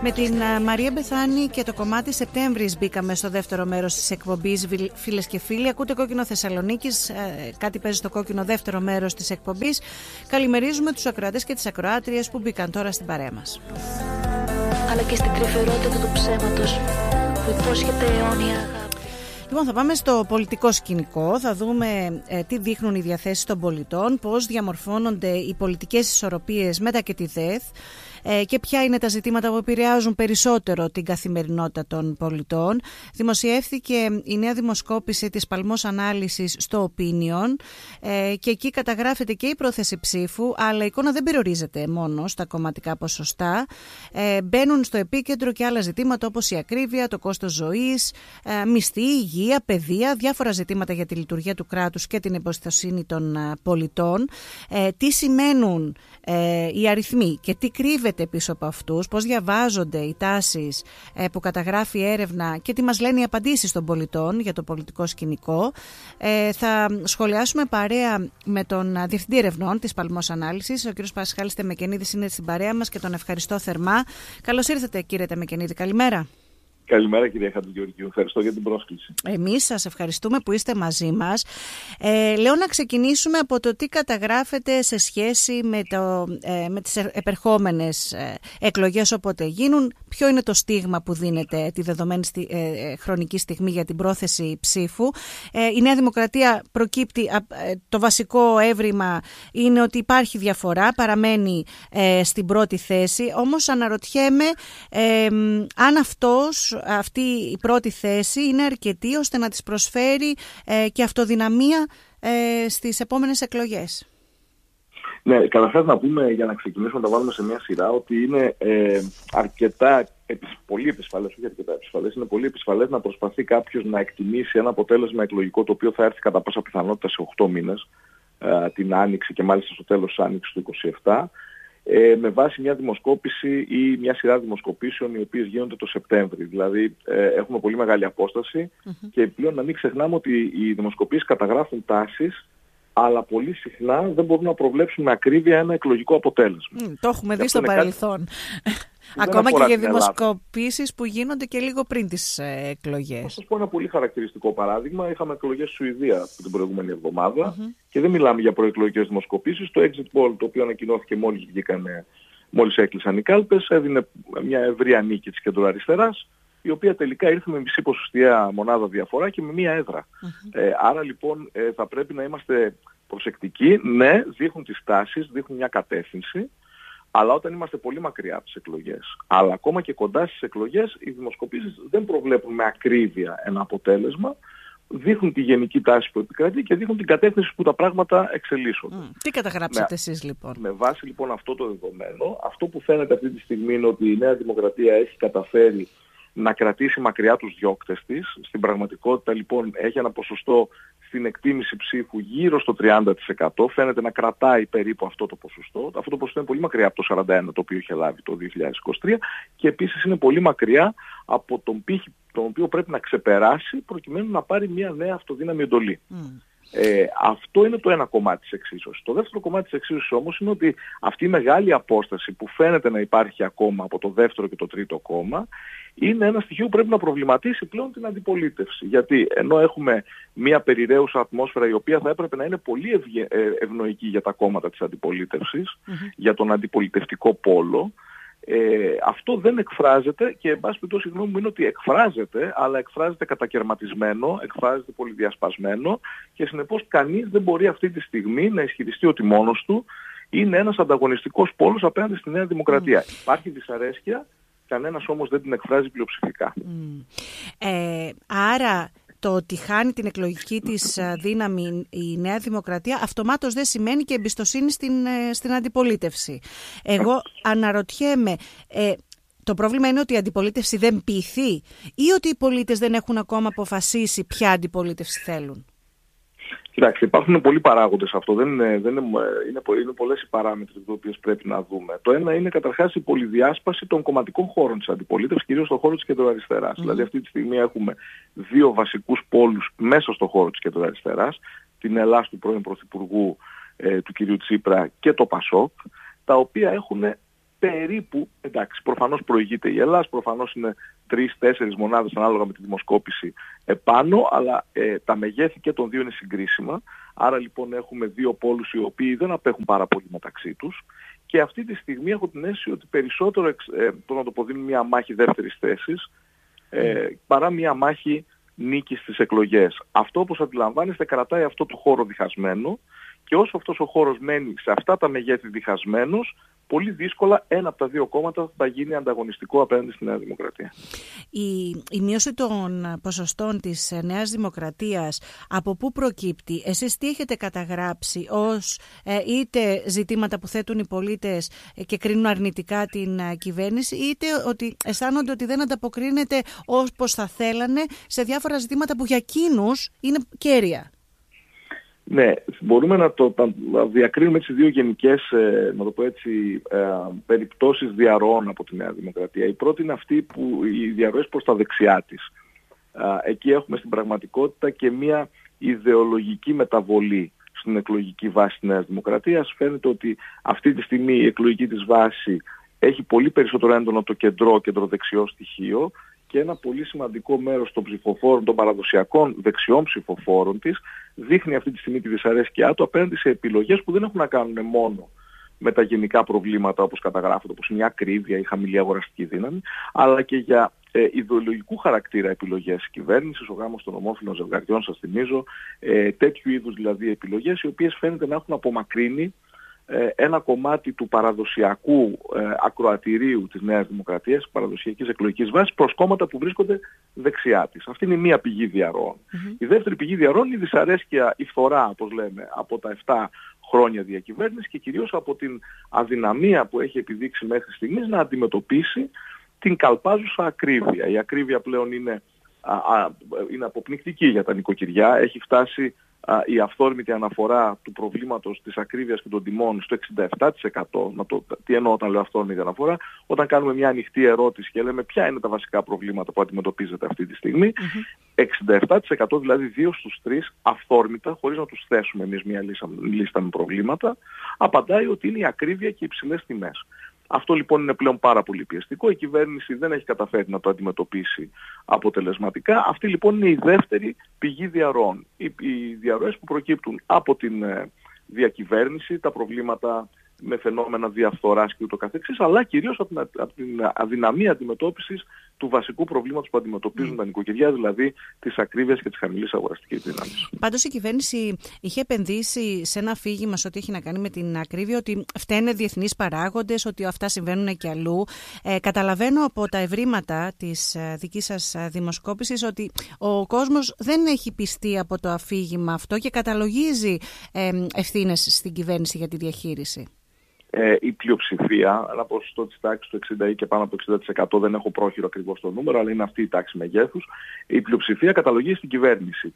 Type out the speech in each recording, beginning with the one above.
Με την Μαρία Μπεθάνη και το κομμάτι Σεπτέμβρης μπήκαμε στο δεύτερο μέρος της εκπομπής. Φίλες και φίλοι, ακούτε Κόκκινο Θεσσαλονίκης, κάτι παίζει στο κόκκινο δεύτερο μέρος της εκπομπής. Καλημερίζουμε τους ακροατές και τις ακροάτριες που μπήκαν τώρα στην παρέα μας. Αλλά και στην τρυφερότητα του ψέματος που υπόσχεται αιώνια αγάπη. Λοιπόν, θα πάμε στο πολιτικό σκηνικό, θα δούμε τι δείχνουν οι διαθέσεις των πολιτών, πώς διαμορφώνονται οι πολιτικές ισορροπίες μετά και τη ΔΕΘ και ποια είναι τα ζητήματα που επηρεάζουν περισσότερο την καθημερινότητα των πολιτών. Δημοσιεύθηκε η νέα δημοσκόπηση της Παλμός Ανάλυσης στο Opinion και εκεί καταγράφεται και η πρόθεση ψήφου, αλλά η εικόνα δεν περιορίζεται μόνο στα κομματικά ποσοστά. Μπαίνουν στο επίκεντρο και άλλα ζητήματα όπως η ακρίβεια, το κόστος ζωής, μισθή, υγεία, παιδεία, διάφορα ζητήματα για τη λειτουργία του κράτους και την εμπιστοσύνη των πολιτών. Τι σημαίνουν οι αριθμοί και τι κρύβεται πίσω από αυτούς, πώς διαβάζονται οι τάσεις που καταγράφει η έρευνα και τι μας λένε οι απαντήσεις των πολιτών για το πολιτικό σκηνικό. Θα σχολιάσουμε παρέα με τον Διευθυντή Ερευνών της Παλμός Ανάλυσης, ο κ. Πασχάλης Τεμεκενίδης είναι στην παρέα μας και τον ευχαριστώ θερμά. Καλώς ήρθατε, κύριε Τεμεκενίδη, καλημέρα. Καλημέρα, κυρία Χατζηγεωργίου. Ευχαριστώ για την πρόσκληση. Εμείς σας ευχαριστούμε που είστε μαζί μας. Λέω να ξεκινήσουμε από το τι καταγράφεται σε σχέση με τις επερχόμενες εκλογές όποτε γίνουν. Ποιο είναι το στίγμα που δίνεται τη δεδομένη χρονική στιγμή για την πρόθεση ψήφου. Η Νέα Δημοκρατία προκύπτει, το βασικό έβριμα είναι ότι υπάρχει διαφορά, παραμένει στην πρώτη θέση. Όμως αναρωτιέμαι αν αυτή η πρώτη θέση είναι αρκετή ώστε να της προσφέρει και αυτοδυναμία στις επόμενες εκλογές. Ναι, καταρχάς να πούμε, για να ξεκινήσουμε, να τα βάλουμε σε μια σειρά, ότι είναι πολύ επισφαλές, όχι αρκετά επισφαλές, είναι πολύ επισφαλές να προσπαθεί κάποιος να εκτιμήσει ένα αποτέλεσμα εκλογικό το οποίο θα έρθει κατά πάσα πιθανότητα σε 8 μήνες, την Άνοιξη και μάλιστα στο τέλος της Άνοιξης του 2027, με βάση μια δημοσκόπηση ή μια σειρά δημοσκοπήσεων οι οποίες γίνονται το Σεπτέμβρη. Δηλαδή έχουμε πολύ μεγάλη απόσταση και πλέον να μην ξεχνάμε ότι οι δημοσκοπήσεις καταγράφουν τάσεις, αλλά πολύ συχνά δεν μπορούν να προβλέψουν με ακρίβεια ένα εκλογικό αποτέλεσμα. Το έχουμε δει στο παρελθόν. Ακόμα και για δημοσκοπήσεις που γίνονται και λίγο πριν τις εκλογές. Θα σας πω ένα πολύ χαρακτηριστικό παράδειγμα. Είχαμε εκλογές στη Σουηδία την προηγούμενη εβδομάδα και δεν μιλάμε για προεκλογικές δημοσκοπήσεις. Το exit poll, το οποίο ανακοινώθηκε μόλις έκλεισαν οι κάλπες, έδινε μια ευρεία νίκη της κεντροαριστεράς, η οποία τελικά ήρθε με μισή ποσοστιαία μονάδα διαφορά και με μία έδρα. Άρα λοιπόν θα πρέπει να είμαστε προσεκτικοί. Ναι, δείχνουν τις τάσεις, δείχνουν μια κατεύθυνση, αλλά όταν είμαστε πολύ μακριά από τις εκλογές, αλλά ακόμα και κοντά στις εκλογές, οι δημοσκοπήσεις δεν προβλέπουν με ακρίβεια ένα αποτέλεσμα, δείχνουν τη γενική τάση που επικρατεί και δείχνουν την κατεύθυνση που τα πράγματα εξελίσσονται. Τι καταγράψατε εσείς λοιπόν? Με βάση λοιπόν αυτό το δεδομένο, αυτό που φαίνεται αυτή τη στιγμή είναι ότι η Νέα Δημοκρατία έχει καταφέρει να κρατήσει μακριά τους διώκτες της. Στην πραγματικότητα λοιπόν έχει ένα ποσοστό στην εκτίμηση ψήφου γύρω στο 30%. Φαίνεται να κρατάει περίπου αυτό το ποσοστό. Αυτό το ποσοστό είναι πολύ μακριά από το 41% το οποίο είχε λάβει το 2023 και επίσης είναι πολύ μακριά από τον πύχη τον οποίο πρέπει να ξεπεράσει προκειμένου να πάρει μια νέα αυτοδύναμη εντολή. Αυτό είναι το ένα κομμάτι της εξίσωσης. Το δεύτερο κομμάτι της εξίσωσης όμως είναι ότι αυτή η μεγάλη απόσταση που φαίνεται να υπάρχει ακόμα από το δεύτερο και το τρίτο κόμμα είναι ένα στοιχείο που πρέπει να προβληματίσει πλέον την αντιπολίτευση. Γιατί ενώ έχουμε μια περιραίουσα ατμόσφαιρα η οποία θα έπρεπε να είναι πολύ ευνοϊκή για τα κόμματα της αντιπολίτευσης, για τον αντιπολιτευτικό πόλο, αυτό δεν εκφράζεται και εν πάση περιπτώσει η γνώμη μου είναι ότι εκφράζεται, αλλά εκφράζεται κατακερματισμένο, εκφράζεται πολυδιασπασμένο και συνεπώς κανείς δεν μπορεί αυτή τη στιγμή να ισχυριστεί ότι μόνος του είναι ένας ανταγωνιστικός πόλος απέναντι στη Νέα Δημοκρατία. Υπάρχει δυσαρέσκεια, κανένας όμως δεν την εκφράζει πλειοψηφικά. Άρα το ότι χάνει την εκλογική της δύναμη η Νέα Δημοκρατία αυτομάτως δεν σημαίνει και εμπιστοσύνη στην αντιπολίτευση. Εγώ αναρωτιέμαι, το πρόβλημα είναι ότι η αντιπολίτευση δεν πείθει ή ότι οι πολίτες δεν έχουν ακόμα αποφασίσει ποια αντιπολίτευση θέλουν? Κοιτάξτε, υπάρχουν πολλοί παράγοντες αυτό. Είναι πολλές οι παράμετροι τις οποίες πρέπει να δούμε. Το ένα είναι καταρχάς η πολυδιάσπαση των κομματικών χώρων της αντιπολίτευσης, κυρίως στον χώρο της κεντροαριστεράς. Δηλαδή αυτή τη στιγμή έχουμε δύο βασικούς πόλους μέσα στον χώρο της κεντροαριστεράς, την Ελλάς του πρώην Πρωθυπουργού του κ. Τσίπρα και το Πασόκ, τα οποία έχουν περίπου, εντάξει, προφανώς προηγείται η Ελλάς, προφανώς είναι 3-4 μονάδες ανάλογα με τη δημοσκόπηση επάνω, αλλά τα μεγέθη και των δύο είναι συγκρίσιμα. Άρα λοιπόν έχουμε δύο πόλους οι οποίοι δεν απέχουν πάρα πολύ μεταξύ τους και αυτή τη στιγμή έχω την αίσθηση ότι περισσότερο να το πω, δίνουν μια μάχη δεύτερης θέσης παρά μια μάχη νίκης στις εκλογές. Αυτό, όπως αντιλαμβάνεστε, κρατάει αυτό το χώρο διχασμένο και όσο αυτός ο χώρος μένει σε αυτά τα μεγέθη διχασμένος, πολύ δύσκολα ένα από τα δύο κόμματα θα γίνει ανταγωνιστικό απέναντι στη Νέα Δημοκρατία. Η μείωση των ποσοστών της Νέας Δημοκρατίας, από πού προκύπτει? Εσείς τι έχετε καταγράψει ως είτε ζητήματα που θέτουν οι πολίτες και κρίνουν αρνητικά την κυβέρνηση, είτε ότι αισθάνονται ότι δεν ανταποκρίνεται όπως θα θέλανε σε διάφορα ζητήματα που για εκείνους είναι κέρια? Ναι, μπορούμε να διακρίνουμε τις δύο γενικές, να το πω έτσι, περιπτώσεις διαρροών από τη Νέα Δημοκρατία. Η πρώτη είναι αυτή που οι διαρροές προς τα δεξιά της. Εκεί έχουμε στην πραγματικότητα και μια ιδεολογική μεταβολή στην εκλογική βάση της Νέας Δημοκρατίας. Φαίνεται ότι αυτή τη στιγμή η εκλογική της βάση έχει πολύ περισσότερο έντονο το κεντροδεξιό στοιχείο και ένα πολύ σημαντικό μέρος των ψηφοφόρων, των παραδοσιακών δεξιών ψηφοφόρων της, δείχνει αυτή τη στιγμή τη δυσαρέσκειά του απέναντι σε επιλογές που δεν έχουν να κάνουν μόνο με τα γενικά προβλήματα όπως καταγράφονται, όπως είναι η ακρίβεια, η χαμηλή αγοραστική δύναμη, αλλά και για ιδεολογικού χαρακτήρα επιλογές κυβέρνησης, ο γάμος των ομόφυλων ζευγαριών, σας θυμίζω, τέτοιου είδους δηλαδή επιλογές, οι οποίες φαίνεται να έχουν απομακρύνει ένα κομμάτι του παραδοσιακού ακροατηρίου της Νέας Δημοκρατίας, της παραδοσιακής εκλογικής βάσης, προς κόμματα που βρίσκονται δεξιά της. Αυτή είναι μία πηγή διαρροών. Η δεύτερη πηγή διαρροών είναι η δυσαρέσκεια, η φθορά, όπως λέμε, από τα 7 χρόνια διακυβέρνησης και κυρίως από την αδυναμία που έχει επιδείξει μέχρι στιγμής να αντιμετωπίσει την καλπάζουσα ακρίβεια. Η ακρίβεια πλέον είναι αποπνικτική για τα νοικοκυριά. Έχει φτάσει η αυθόρμητη αναφορά του προβλήματος της ακρίβειας και των τιμών στο 67%. Τι εννοώ όταν λέω αυθόρμητη αναφορά? Όταν κάνουμε μια ανοιχτή ερώτηση και λέμε ποια είναι τα βασικά προβλήματα που αντιμετωπίζετε αυτή τη στιγμή, 67%, δηλαδή 2 στους 3 αυθόρμητα, χωρίς να τους θέσουμε εμείς μια λίστα με προβλήματα, απαντάει ότι είναι η ακρίβεια και οι υψηλές τιμές. Αυτό λοιπόν είναι πλέον πάρα πολύ πιεστικό. Η κυβέρνηση δεν έχει καταφέρει να το αντιμετωπίσει αποτελεσματικά. Αυτή λοιπόν είναι η δεύτερη πηγή διαρροών. Οι διαρροές που προκύπτουν από την διακυβέρνηση, τα προβλήματα με φαινόμενα διαφθοράς και ούτω καθεξής, αλλά κυρίως από την αδυναμία αντιμετώπισης του βασικού προβλήματος που αντιμετωπίζουν τα νοικοκυριά, δηλαδή της ακρίβειας και της χαμηλής αγοραστικής δύναμης. Πάντως η κυβέρνηση είχε επενδύσει σε ένα αφήγημα σε ό,τι έχει να κάνει με την ακρίβεια, ότι φταίνε διεθνείς παράγοντες, ότι αυτά συμβαίνουν και αλλού. Καταλαβαίνω από τα ευρήματα της δικής σας δημοσκόπησης ότι ο κόσμος δεν έχει πιστεί από το αφήγημα αυτό και καταλογίζει ευθύνες στην κυβέρνηση για τη διαχείριση. Η πλειοψηφία, ένα ποσοστό της τάξης του 60% ή και πάνω από το 60%, δεν έχω πρόχειρο ακριβώς το νούμερο, αλλά είναι αυτή η τάξη μεγέθους, η πλειοψηφία καταλογίζει στην κυβέρνηση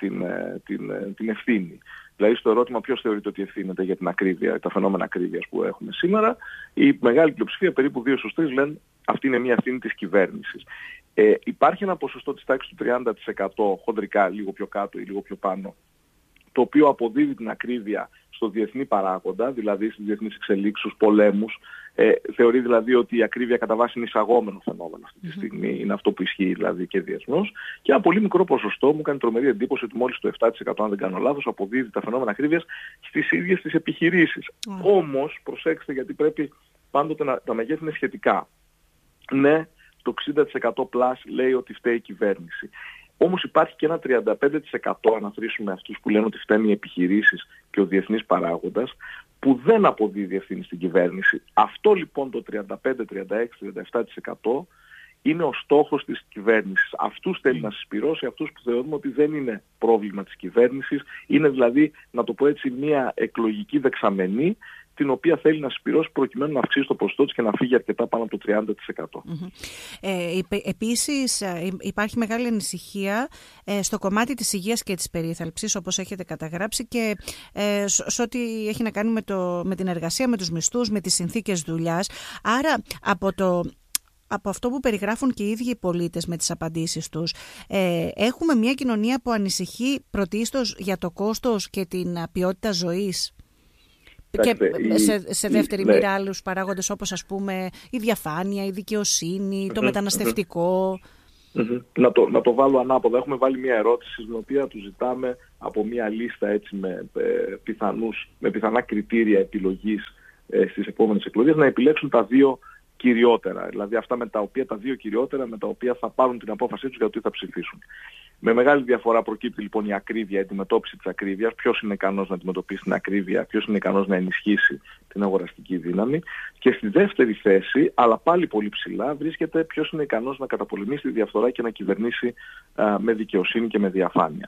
την ευθύνη. Δηλαδή στο ερώτημα ποιος θεωρείται ότι ευθύνεται για την ακρίβεια, τα φαινόμενα ακρίβειας που έχουμε σήμερα, η μεγάλη πλειοψηφία, περίπου 2 στους 3, λένε αυτή είναι μια ευθύνη της κυβέρνησης. Υπάρχει ένα ποσοστό της τάξης του 30%, χοντρικά, λίγο πιο κάτω ή λίγο πιο πάνω, το οποίο αποδίδει την ακρίβεια στο διεθνή παράγοντα, δηλαδή στις διεθνείς εξελίξεις, πολέμους. Θεωρεί δηλαδή ότι η ακρίβεια κατά βάση είναι εισαγόμενο φαινόμενο αυτή τη στιγμή, είναι αυτό που ισχύει δηλαδή και διεθνώς. Και ένα πολύ μικρό ποσοστό, μου κάνει τρομερή εντύπωση ότι μόλις το 7%, αν δεν κάνω λάθος, αποδίδει τα φαινόμενα ακρίβειας στις ίδιες τις επιχειρήσεις. Όμως, προσέξτε, γιατί πρέπει πάντοτε τα μεγέθη είναι σχετικά. Ναι, το 60% πλάς λέει ότι φταίει η κυβέρνηση. Όμως υπάρχει και ένα 35%, αν αφήσουμε αυτούς που λένε ότι φταίνουν οι επιχειρήσεις και ο διεθνής παράγοντας, που δεν αποδίδει ευθύνη στην κυβέρνηση. Αυτό λοιπόν το 35, 36, 37% είναι ο στόχος της κυβέρνησης. Αυτούς θέλει να συσπυρώσει, αυτούς που θεωρούμε ότι δεν είναι πρόβλημα της κυβέρνησης. Είναι δηλαδή, να το πω έτσι, μια εκλογική δεξαμενή, την οποία θέλει να συσπυρώσει προκειμένου να αυξήσει το ποσοστό της και να φύγει αρκετά πάνω από το 30%. Επίσης υπάρχει μεγάλη ανησυχία στο κομμάτι της υγείας και της περίθαλψης, όπως έχετε καταγράψει, και σε ό,τι έχει να κάνει με την εργασία, με τους μισθούς, με τις συνθήκες δουλειάς. Άρα από αυτό που περιγράφουν και οι ίδιοι οι πολίτες με τις απαντήσεις τους, έχουμε μια κοινωνία που ανησυχεί πρωτίστως για το κόστος και την ποιότητα ζωής. Και σε δεύτερη μοίρα άλλους παράγοντες όπως ας πούμε η διαφάνεια, η δικαιοσύνη, το μεταναστευτικό. Να το βάλω ανάποδα. Έχουμε βάλει μια ερώτηση στην οποία του ζητάμε από μια λίστα έτσι με πιθανά κριτήρια επιλογής στις επόμενες εκλογές να επιλέξουν τα δύο κυριότερα. Δηλαδή αυτά τα δύο κυριότερα με τα οποία θα πάρουν την απόφασή τους για το τι θα ψηφίσουν. Με μεγάλη διαφορά προκύπτει λοιπόν η ακρίβεια, η αντιμετώπιση της ακρίβειας. Ποιος είναι ικανός να αντιμετωπίσει την ακρίβεια, ποιος είναι ικανός να ενισχύσει την αγοραστική δύναμη. Και στη δεύτερη θέση, αλλά πάλι πολύ ψηλά, βρίσκεται ποιος είναι ικανός να καταπολεμήσει τη διαφθορά και να κυβερνήσει με δικαιοσύνη και με διαφάνεια.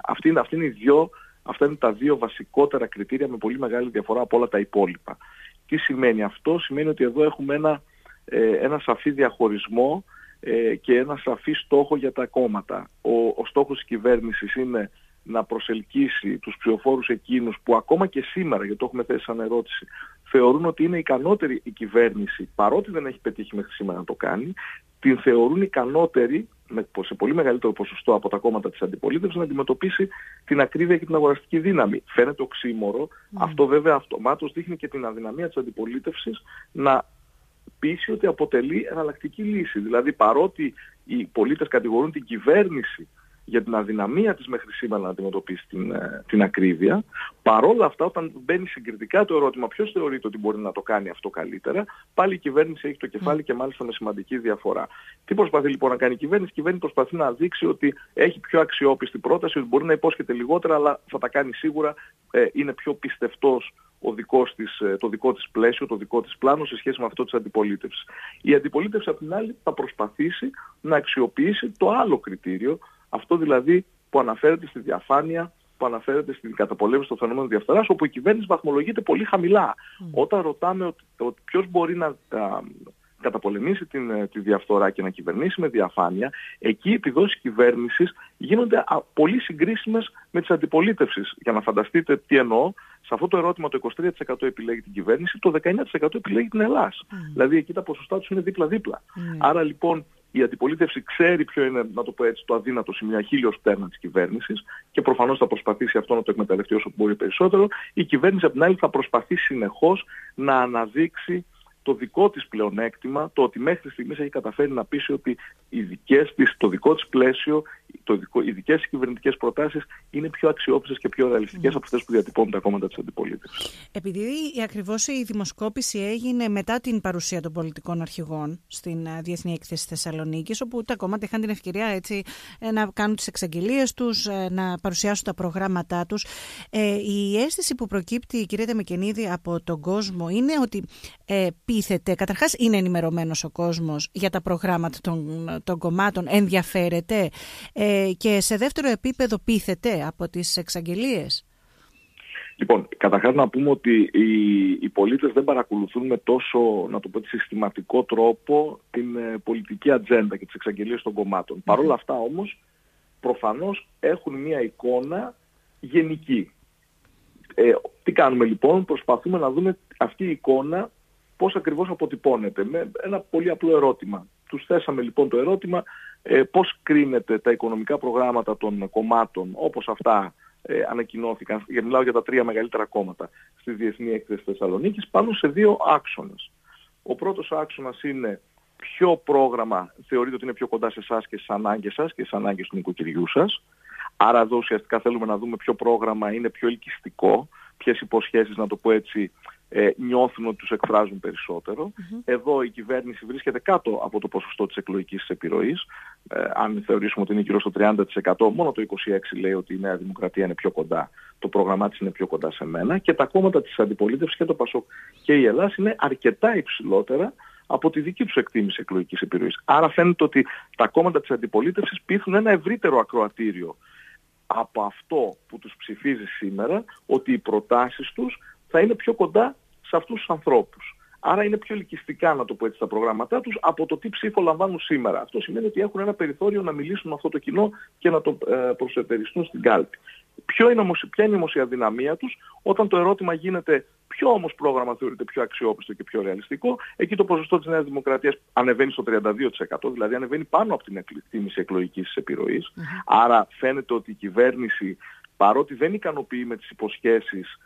Αυτά είναι τα δύο βασικότερα κριτήρια με πολύ μεγάλη διαφορά από όλα τα υπόλοιπα. Τι σημαίνει αυτό? Σημαίνει ότι εδώ έχουμε ένα σαφή διαχωρισμό και ένα σαφή στόχο για τα κόμματα. Ο στόχος της κυβέρνησης είναι να προσελκύσει τους ψηφοφόρους εκείνους που ακόμα και σήμερα, γιατί το έχουμε θέσει σαν ερώτηση, θεωρούν ότι είναι ικανότερη η κυβέρνηση, παρότι δεν έχει πετύχει μέχρι σήμερα να το κάνει, την θεωρούν ικανότερη, σε πολύ μεγαλύτερο ποσοστό από τα κόμματα της αντιπολίτευσης, να αντιμετωπίσει την ακρίβεια και την αγοραστική δύναμη. Φαίνεται οξύμορο, αυτό βέβαια αυτομάτως δείχνει και την αδυναμία της αντιπολίτευσης να πείσει ότι αποτελεί εναλλακτική λύση. Δηλαδή παρότι οι πολίτες κατηγορούν την κυβέρνηση για την αδυναμία της μέχρι σήμερα να αντιμετωπίσει την ακρίβεια, παρόλα αυτά όταν μπαίνει συγκριτικά το ερώτημα ποιος θεωρείται ότι μπορεί να το κάνει αυτό καλύτερα, πάλι η κυβέρνηση έχει το κεφάλι και μάλιστα με σημαντική διαφορά. Τι προσπαθεί λοιπόν να κάνει η κυβέρνηση? Η κυβέρνηση προσπαθεί να δείξει ότι έχει πιο αξιόπιστη πρόταση, ότι μπορεί να υπόσχεται λιγότερα αλλά θα τα κάνει σίγουρα, είναι πιο πιστευτός το δικό της πλαίσιο, το δικό της πλάνο σε σχέση με αυτό της αντιπολίτευσης. Η αντιπολίτευση απ' την άλλη θα προσπαθήσει να αξιοποιήσει το άλλο κριτήριο, αυτό δηλαδή που αναφέρεται στη διαφάνεια, που αναφέρεται στην καταπολέμηση των φαινομένων διαφθοράς, όπου η κυβέρνηση βαθμολογείται πολύ χαμηλά. Όταν ρωτάμε ότι ποιος μπορεί να καταπολεμήσει τη διαφθορά και να κυβερνήσει με διαφάνεια, εκεί οι επιδόσεις κυβέρνησης γίνονται πολύ συγκρίσιμες με τις αντιπολίτευσης. Για να φανταστείτε τι εννοώ, σε αυτό το ερώτημα το 23% επιλέγει την κυβέρνηση, το 19% επιλέγει την Ελλάδα. Δηλαδή εκεί τα ποσοστά τους είναι δίπλα-δίπλα. Άρα λοιπόν η αντιπολίτευση ξέρει ποιο είναι, να το πω έτσι, το αδύνατο σημείο, αχίλλειος πτέρνα της κυβέρνησης και προφανώς θα προσπαθήσει αυτό να το εκμεταλλευτεί όσο μπορεί περισσότερο. Η κυβέρνηση απ' την άλλη θα προσπαθεί συνεχώς να αναδείξει το δικό της πλεονέκτημα, το ότι μέχρι στιγμής έχει καταφέρει να πείσει ότι το δικό της πλαίσιο, οι δικές της κυβερνητικές προτάσεις είναι πιο αξιόπιστες και πιο ρεαλιστικές από αυτές που διατυπώνουν τα κόμματα της αντιπολίτευσης. Επειδή ακριβώς η δημοσκόπηση έγινε μετά την παρουσία των πολιτικών αρχηγών στην Διεθνή Έκθεση Θεσσαλονίκης, όπου τα κόμματα είχαν την ευκαιρία έτσι, να κάνουν τις εξαγγελίες τους, να παρουσιάσουν τα προγράμματά τους, η αίσθηση που προκύπτει, κυρία Τεμεκενίδη, από τον κόσμο είναι ότι πείθεται, καταρχάς είναι ενημερωμένος ο κόσμος για τα προγράμματα των κομμάτων, ενδιαφέρεται, και σε δεύτερο επίπεδο πείθεται από τις εξαγγελίες. Λοιπόν, καταρχάς να πούμε ότι οι πολίτες δεν παρακολουθούν με τόσο, να το πω, συστηματικό τρόπο την πολιτική ατζέντα και τις εξαγγελίες των κομμάτων. Παρ' όλα αυτά όμως, προφανώς έχουν μια εικόνα γενική. Τι κάνουμε λοιπόν? Προσπαθούμε να δούμε αυτή η εικόνα πώς ακριβώς αποτυπώνεται, με ένα πολύ απλό ερώτημα. Τους θέσαμε λοιπόν το ερώτημα πώς κρίνεται τα οικονομικά προγράμματα των κομμάτων όπως αυτά ανακοινώθηκαν, μιλάω για τα 3 μεγαλύτερα κόμματα στη Διεθνή Έκθεση Θεσσαλονίκης, πάνω σε 2 άξονες. Ο πρώτος άξονας είναι ποιο πρόγραμμα θεωρείτε ότι είναι πιο κοντά σε εσάς και στις ανάγκες σας και στις ανάγκες του νοικοκυριού σας. Άρα εδώ ουσιαστικά θέλουμε να δούμε ποιο πρόγραμμα είναι πιο ελκυστικό, ποιες υποσχέσεις, να το πω έτσι, νιώθουν ότι τους εκφράζουν περισσότερο. Εδώ η κυβέρνηση βρίσκεται κάτω από το ποσοστό της εκλογικής επιρροής. Αν θεωρήσουμε ότι είναι γύρω στο 30%, μόνο το 26% λέει ότι η Νέα Δημοκρατία είναι πιο κοντά, το πρόγραμμά της είναι πιο κοντά σε μένα, και τα κόμματα της αντιπολίτευσης και το ΠΑΣΟΚ και η Ελλάδα είναι αρκετά υψηλότερα από τη δική τους εκτίμηση εκλογικής επιρροής. Άρα φαίνεται ότι τα κόμματα της αντιπολίτευσης πείθουν ένα ευρύτερο ακροατήριο από αυτό που τους ψηφίζει σήμερα, ότι οι προτάσεις τους θα είναι πιο κοντά σε αυτούς τους ανθρώπους. Άρα είναι πιο ελκυστικά, να το πω έτσι, τα προγράμματά τους από το τι ψήφο λαμβάνουν σήμερα. Αυτό σημαίνει ότι έχουν ένα περιθώριο να μιλήσουν με αυτό το κοινό και να το προσετεριστούν στην κάλπη. Ποια είναι όμως η αδυναμία τους? Όταν το ερώτημα γίνεται ποιο όμως πρόγραμμα θεωρείται πιο αξιόπιστο και πιο ρεαλιστικό, εκεί το ποσοστό της Νέας Δημοκρατίας ανεβαίνει στο 32%, δηλαδή ανεβαίνει πάνω από την εκτίμηση εκλογικής επιρροής. Άρα φαίνεται ότι η κυβέρνηση, παρότι δεν ικανοποιεί με τις υποσχέσεις,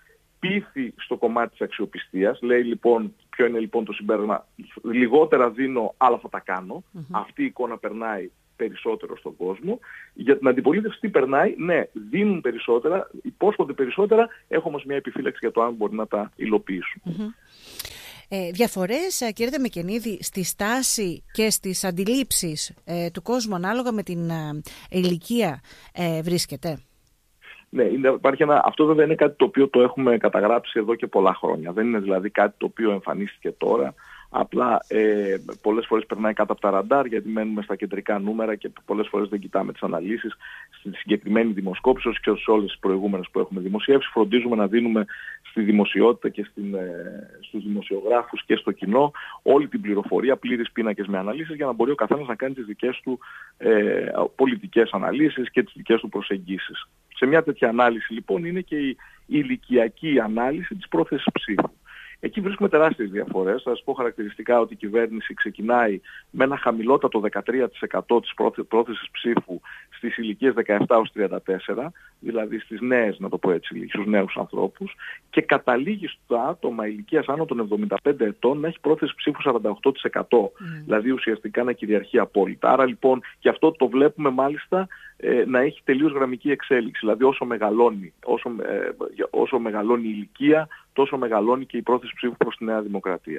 πείθει στο κομμάτι της αξιοπιστίας, λέει λοιπόν ποιο είναι λοιπόν το συμπέρασμα, λιγότερα δίνω αλλά θα τα κάνω, αυτή η εικόνα περνάει περισσότερο στον κόσμο. Για την αντιπολίτευση τι περνάει, ναι, δίνουν περισσότερα, υπόσχονται περισσότερα, έχω όμως μια επιφύλαξη για το αν μπορεί να τα υλοποιήσουν. Διαφορές, κύριε Δεμεκενίδη, στη στάση και στις αντιλήψεις του κόσμου ανάλογα με την ηλικία βρίσκεται? Ναι, υπάρχει αυτό βέβαια είναι κάτι το οποίο το έχουμε καταγράψει εδώ και πολλά χρόνια. Δεν είναι δηλαδή κάτι το οποίο εμφανίστηκε τώρα. Απλά πολλές φορές περνάει κάτω από τα ραντάρ, γιατί μένουμε στα κεντρικά νούμερα και πολλές φορές δεν κοιτάμε τις αναλύσεις. Στη συγκεκριμένη δημοσκόπηση και σε όλες τις προηγούμενες που έχουμε δημοσιεύσει, φροντίζουμε να δίνουμε στη δημοσιότητα και στους δημοσιογράφους και στο κοινό όλη την πληροφορία, πλήρεις πίνακες με αναλύσεις, για να μπορεί ο καθένας να κάνει τις δικές του πολιτικές αναλύσεις και τις δικές του προσεγγίσεις. Σε μια τέτοια ανάλυση λοιπόν είναι και η ηλικιακή ανάλυση της πρόθεσης ψήφου. Εκεί βρίσκουμε τεράστιες διαφορές. Θα σας πω χαρακτηριστικά ότι η κυβέρνηση ξεκινάει με ένα χαμηλότατο 13% της πρόθεσης ψήφου στις ηλικίες 17-34, δηλαδή στις νέες, να το πω έτσι, στους νέους ανθρώπους, και καταλήγει στο άτομα ηλικίας άνω των 75 ετών να έχει πρόθεση ψήφου 48%. Δηλαδή ουσιαστικά να κυριαρχεί απόλυτα. Άρα λοιπόν, και αυτό το βλέπουμε μάλιστα να έχει τελείως γραμμική εξέλιξη. Δηλαδή όσο μεγαλώνει η ηλικία, τόσο μεγαλώνει και η πρόθεση ψήφου προς τη Νέα Δημοκρατία.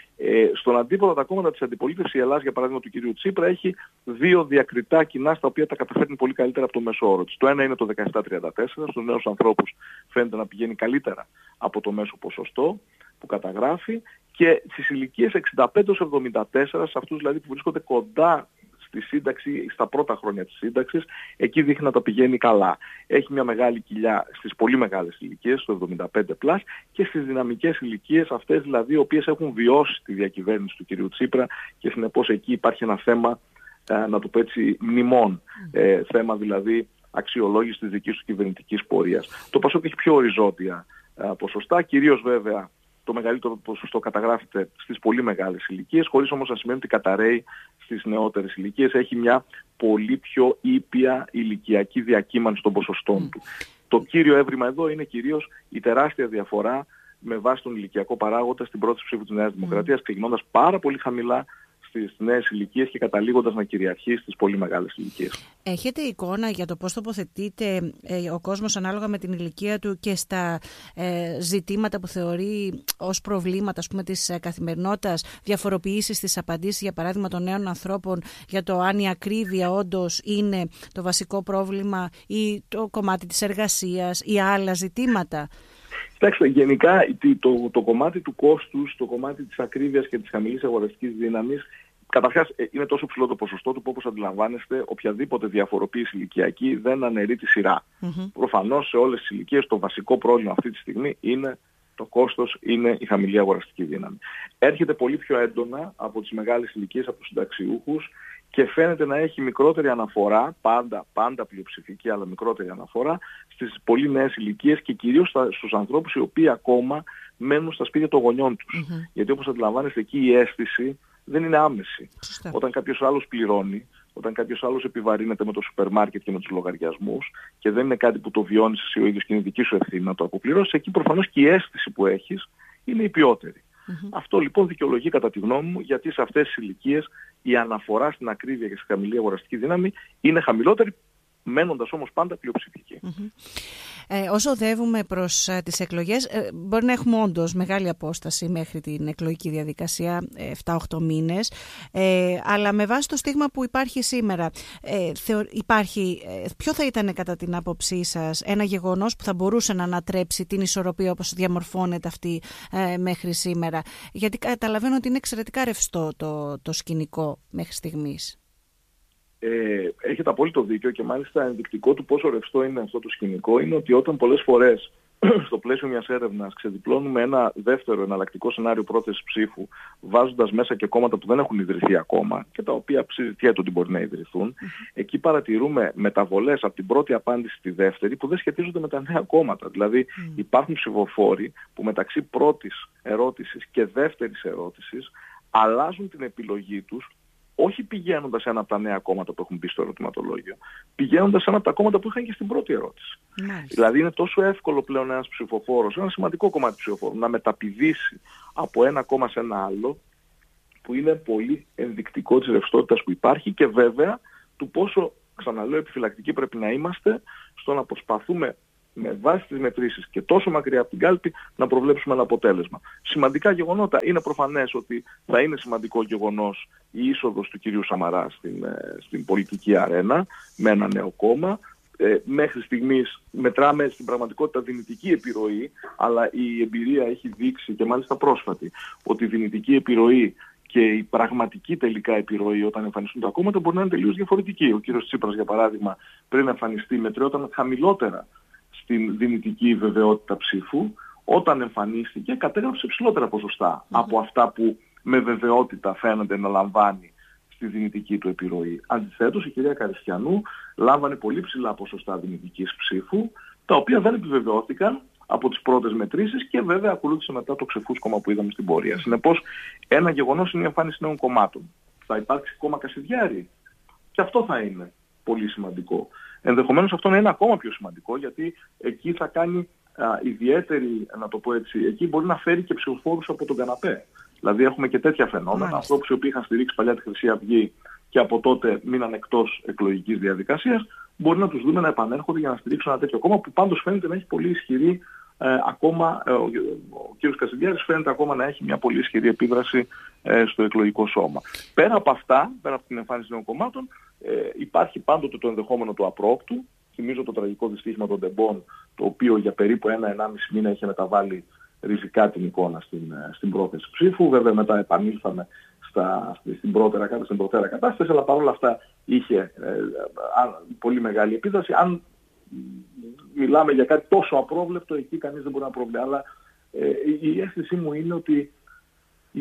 Στον αντίποδο, τα κόμματα της αντιπολίτευσης, η Ελλάδα για παράδειγμα του κυρίου Τσίπρα, έχει δύο διακριτά κοινά στα οποία τα καταφέρνει πολύ καλύτερα από το μέσο όρο της. Το ένα είναι το 17-34, στους νέους ανθρώπους φαίνεται να πηγαίνει καλύτερα από το μέσο ποσοστό που καταγράφει, και στις ηλικίες 65-74, σε αυτούς δηλαδή που βρίσκονται κοντά στη σύνταξη, στα πρώτα χρόνια της σύνταξης, εκεί δείχνει να τα πηγαίνει καλά. Έχει μια μεγάλη κοιλιά στις πολύ μεγάλες ηλικίες, στο 75+, και στις δυναμικές ηλικίες, αυτές δηλαδή οι οποίες έχουν βιώσει τη διακυβέρνηση του κυρίου Τσίπρα, και συνεπώς εκεί υπάρχει ένα θέμα, να το πω έτσι, μνημών. Θέμα δηλαδή αξιολόγηση της δικής του κυβερνητικής πορείας. Το ΠΑΣΟΚ έχει πιο οριζόντια ποσοστά, κυρίως βέβαια το μεγαλύτερο ποσοστό καταγράφεται στις πολύ μεγάλες ηλικίες, χωρίς όμως να σημαίνει ότι καταραίει στις νεότερες ηλικίες. Έχει μια πολύ πιο ήπια ηλικιακή διακύμανση των ποσοστών του. Το κύριο έβριμα εδώ είναι κυρίως η τεράστια διαφορά με βάση τον ηλικιακό παράγοντα στην πρώτη ψήφου της Νέας Δημοκρατίας, ξεκινώντας πάρα πολύ χαμηλά στις νέες ηλικίες και καταλήγοντας να κυριαρχεί στις πολύ μεγάλες ηλικίες. Έχετε εικόνα για το πώς τοποθετείται ο κόσμος ανάλογα με την ηλικία του και στα ζητήματα που θεωρεί ως προβλήματα, ας πούμε, της καθημερινότητας, διαφοροποιήσεις στις απαντήσεις, για παράδειγμα των νέων ανθρώπων, για το αν η ακρίβεια όντως είναι το βασικό πρόβλημα ή το κομμάτι της εργασίας ή άλλα ζητήματα? Κοιτάξτε, γενικά το κομμάτι του κόστους, το κομμάτι της ακρίβειας και της χαμηλής αγοραστικής δύναμης, καταρχάς είναι τόσο ψηλό το ποσοστό του που, όπως αντιλαμβάνεστε, οποιαδήποτε διαφοροποίηση ηλικιακή δεν αναιρεί τη σειρά. Προφανώς σε όλες τις ηλικίες το βασικό πρόβλημα αυτή τη στιγμή είναι το κόστος, είναι η χαμηλή αγοραστική δύναμη. Έρχεται πολύ πιο έντονα από τις μεγάλες ηλικίες, από τους συνταξιούχους, και φαίνεται να έχει μικρότερη αναφορά, πάντα πλειοψηφική, αλλά μικρότερη αναφορά στις πολύ νέες ηλικίες και κυρίως στους ανθρώπους οι οποίοι ακόμα μένουν στα σπίτια των γονιών τους. Γιατί όπως αντιλαμβάνεστε, εκεί η αίσθηση δεν είναι άμεση. Όταν κάποιος άλλος πληρώνει, όταν κάποιος άλλος επιβαρύνεται με το σούπερ μάρκετ και με τους λογαριασμούς και δεν είναι κάτι που το βιώνεις εσύ ο ίδιος και είναι δική σου ευθύνη να το αποπληρώσεις, εκεί προφανώς και η αίσθηση που έχεις είναι η ποιότερη. Αυτό λοιπόν δικαιολογεί κατά τη γνώμη μου γιατί σε αυτές τις ηλικίες η αναφορά στην ακρίβεια και στη χαμηλή αγοραστική δύναμη είναι χαμηλότερη, μένοντας όμως πάντα πλειοψηφική. Όσο οδεύουμε προς τις εκλογές, μπορεί να έχουμε όντως μεγάλη απόσταση μέχρι την εκλογική διαδικασία, 7-8 μήνες, αλλά με βάση το στίγμα που υπάρχει σήμερα, ποιο θα ήταν κατά την άποψή σας ένα γεγονός που θα μπορούσε να ανατρέψει την ισορροπία όπως διαμορφώνεται αυτή μέχρι σήμερα? Γιατί καταλαβαίνω ότι είναι εξαιρετικά ρευστό το σκηνικό μέχρι στιγμής. Έχετε απόλυτο δίκιο, και μάλιστα ενδεικτικό του πόσο ρευστό είναι αυτό το σκηνικό είναι ότι όταν πολλές φορές στο πλαίσιο μιας έρευνας ξεδιπλώνουμε ένα δεύτερο εναλλακτικό σενάριο πρόθεσης ψήφου, βάζοντας μέσα και κόμματα που δεν έχουν ιδρυθεί ακόμα και τα οποία συζητιέται ότι μπορεί να ιδρυθούν, εκεί παρατηρούμε μεταβολές από την πρώτη απάντηση στη δεύτερη που δεν σχετίζονται με τα νέα κόμματα. Δηλαδή υπάρχουν ψηφοφόροι που μεταξύ πρώτης ερώτησης και δεύτερης ερώτησης αλλάζουν την επιλογή τους όχι πηγαίνοντας σε ένα από τα νέα κόμματα που έχουν μπει στο ερωτηματολόγιο, πηγαίνοντας σε ένα από τα κόμματα που είχαν και στην πρώτη ερώτηση. Δηλαδή είναι τόσο εύκολο πλέον ένας ψηφοφόρος, ένα σημαντικό κομμάτι ψηφοφόρου, να μεταπηδήσει από ένα κόμμα σε ένα άλλο, που είναι πολύ ενδεικτικό της ρευστότητας που υπάρχει και βέβαια του πόσο, ξαναλέω, επιφυλακτικοί πρέπει να είμαστε στο να προσπαθούμε με βάση τις μετρήσεις και τόσο μακριά από την κάλπη να προβλέψουμε ένα αποτέλεσμα. Σημαντικά γεγονότα. Είναι προφανές ότι θα είναι σημαντικό γεγονός η είσοδος του κυρίου Σαμαρά στην πολιτική αρένα με ένα νέο κόμμα. Μέχρι στιγμής μετράμε στην πραγματικότητα δυνητική επιρροή, αλλά η εμπειρία έχει δείξει, και μάλιστα πρόσφατη, ότι η δυνητική επιρροή και η πραγματική τελικά επιρροή όταν εμφανιστούν τα κόμματα μπορεί να είναι τελείως διαφορετική. Ο κύριος Τσίπρας, για παράδειγμα, πριν εμφανιστεί, μετριόταν χαμηλότερα στην δυνητική βεβαιότητα ψήφου. Όταν εμφανίστηκε, κατέγραψε υψηλότερα ποσοστά από αυτά που με βεβαιότητα φαίνεται να λαμβάνει στη δυνητική του επιρροή. Αντιθέτως, η κυρία Καριστιανού λάμβανε πολύ ψηλά ποσοστά δυνητικής ψήφου, τα οποία δεν επιβεβαιώθηκαν από τις πρώτες μετρήσεις και βέβαια ακολούθησε μετά το ξεφούσκωμα που είδαμε στην πορεία. Συνεπώς, ένα γεγονός είναι η εμφάνιση νέων κομμάτων. Θα υπάρξει κόμμα Κασιδιάρη. Και αυτό θα είναι πολύ σημαντικό. Ενδεχομένως αυτό να είναι ακόμα πιο σημαντικό, γιατί εκεί θα κάνει ιδιαίτερη, να το πω έτσι, εκεί μπορεί να φέρει και ψηφοφόρους από τον καναπέ. Δηλαδή έχουμε και τέτοια φαινόμενα, ανθρώπους οι οποίοι είχαν στηρίξει παλιά τη Χρυσή Αυγή και από τότε μείναν εκτός εκλογικής διαδικασίας, μπορεί να τους δούμε να επανέρχονται για να στηρίξουν ένα τέτοιο κόμμα που πάντως φαίνεται να έχει πολύ ισχυρή ακόμα, ο κ. Κασιδιάρης φαίνεται ακόμα να έχει μια πολύ ισχυρή επίδραση στο εκλογικό σώμα. Πέρα από αυτά, πέρα από την εμφάνιση νέων κομμάτων, υπάρχει πάντοτε το ενδεχόμενο του απρόκτου. Θυμίζω το τραγικό δυστύχημα των Ντεμπών, το οποίο για περίπου 1-1,5 μήνα είχε μεταβάλει ριζικά την εικόνα στην πρόθεση ψήφου. Βέβαια μετά επανήλθαμε στην προτέρα κατάσταση, αλλά παρόλα αυτά είχε πολύ μεγάλη επίδραση. Αν μιλάμε για κάτι τόσο απρόβλεπτο, εκεί κανείς δεν μπορεί να προβλέψει. Αλλά η αίσθησή μου είναι ότι οι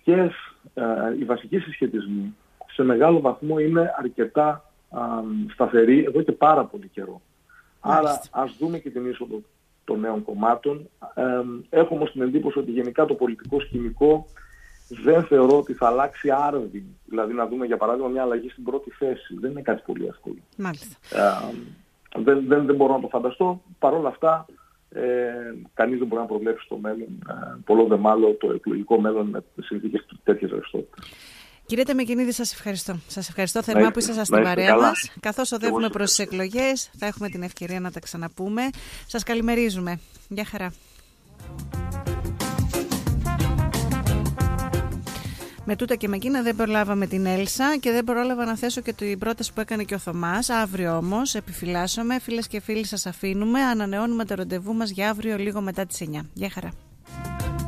βασικοί συσχετισμοί σε μεγάλο βαθμό είναι αρκετά σταθεροί εδώ και πάρα πολύ καιρό. Άρα ας δούμε και την είσοδο των νέων κομμάτων. Έχω όμως την εντύπωση ότι γενικά το πολιτικό σκηνικό δεν θεωρώ ότι θα αλλάξει άρδιν. Δηλαδή να δούμε για παράδειγμα μια αλλαγή στην πρώτη θέση. Δεν είναι κάτι πολύ εύκολο. Δεν μπορώ να το φανταστώ. Παρ' όλα αυτά κανείς δεν μπορεί να προβλέψει το μέλλον. Πολλό δε μάλλον το εκλογικό μέλλον με συνθήκες τέτοιες ρευστότητες. Κύριε Τεμεκενίδη, σας ευχαριστώ. Σας ευχαριστώ θερμά που ήσασταν στην παρέα μας. Καθώς οδεύουμε προς τις εκλογές, θα έχουμε την ευκαιρία να τα ξαναπούμε. Σας καλημερίζουμε. Γεια χαρά. Με τούτα και με εκείνα δεν προλάβαμε την Έλσα και δεν πρόλαβα να θέσω και την πρόταση που έκανε και ο Θωμάς. Αύριο όμως επιφυλάσσομαι. Φίλες και φίλοι, σας αφήνουμε. Ανανεώνουμε το ραντεβού μας για αύριο λίγο μετά τις 9. Γεια χαρά.